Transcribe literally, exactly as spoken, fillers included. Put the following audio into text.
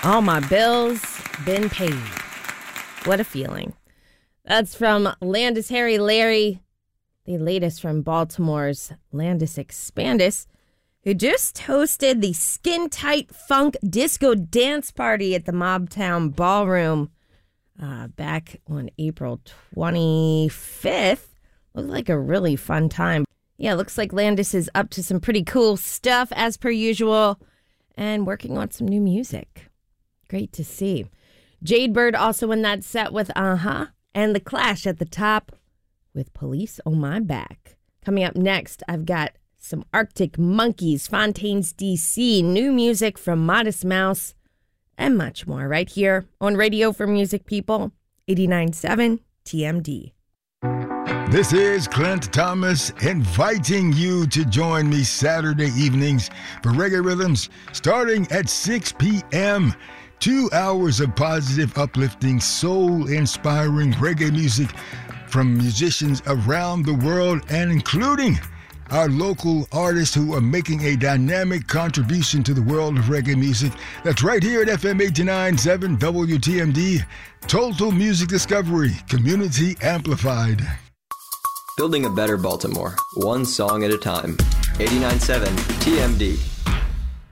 All my bills been paid. What a feeling. That's from Landis Harry Larry, the latest from Baltimore's Landis Expandis, who just hosted the Skin Tight Funk Disco Dance Party at the Mobtown Ballroom uh, back on April twenty-fifth. Looked like a really fun time. Yeah, looks like Landis is up to some pretty cool stuff as per usual and working on some new music. Great to see. Jade Bird also in that set with Uh-huh, and The Clash at the top with Police on My Back. Coming up next, I've got some Arctic Monkeys, Fontaines D C, new music from Modest Mouse, and much more right here on Radio for Music People, eighty-nine point seven T M D. This is Clint Thomas inviting you to join me Saturday evenings for Reggae Rhythms starting at six p.m. Two hours of positive, uplifting, soul-inspiring reggae music from musicians around the world and including our local artists who are making a dynamic contribution to the world of reggae music. That's right here at F M eighty-nine point seven W T M D. Total Music Discovery, Community Amplified. Building a better Baltimore, one song at a time. eighty-nine point seven T M D.